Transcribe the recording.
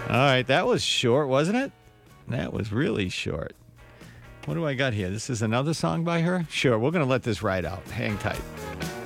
All right, that was short, wasn't it? That was really short. What do I got here? This is another song by her? Sure, we're going to let this ride out. Hang tight.